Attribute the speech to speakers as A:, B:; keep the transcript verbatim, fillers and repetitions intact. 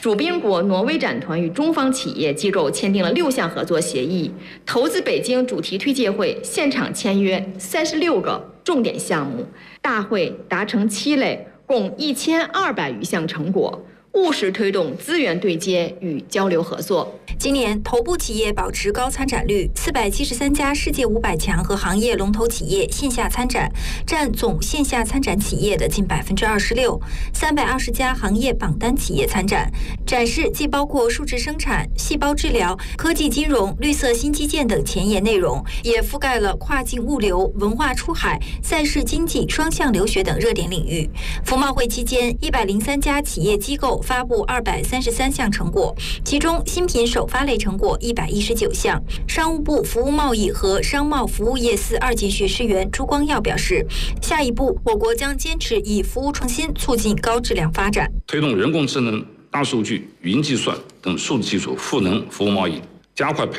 A: 主宾国挪威展团与中方企业机构签订了六项合作协议，投资北京主题推介会现场签约三十六个重点项目，大会达成七类，共一千二百余项成果。务实推动资源对接与交流合作。
B: 今年头部企业保持高参展率，四百七十三家世界五百强和行业龙头企业线下参展，占总线下参展企业的近百分之二十六。三百二十家行业榜单企业参展，展示既包括数值生产、细胞治疗、科技金融、绿色新基建等前沿内容，也覆盖了跨境物流、文化出海、赛事经济、双向留学等热点领域。服贸会期间，一百零三家企业机构发布二百三十三项成果，其中新品首发类成果一百一十九项。商务部服务贸易和商贸服务业司二级学士员朱光耀表示，下一步我国将坚持以服务创新促进高质量发展，
C: 推动人工智能、大数据、云计算等数字技术赋能服务贸易，加快培